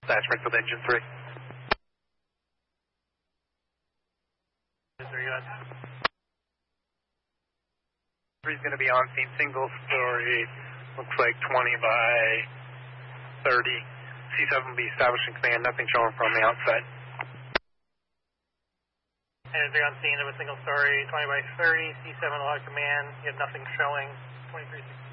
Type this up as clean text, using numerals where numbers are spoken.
Springfield Engine 3. Is there yet? 3 is going to be on scene, single story, looks like 20 by 30. C7 will be establishing command, nothing showing from the outside. Energy on scene of a single story, 20 by 30, C7 log command, you have nothing showing, 2360.